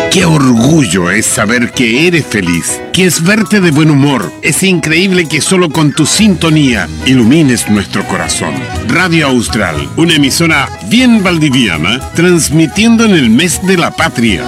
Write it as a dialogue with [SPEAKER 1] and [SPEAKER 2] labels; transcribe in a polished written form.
[SPEAKER 1] Qué orgullo es saber que eres feliz, que es verte de buen humor. Es increíble que solo con tu sintonía ilumines nuestro corazón. Radio Austral, una emisora bien valdiviana, transmitiendo en el mes de la patria.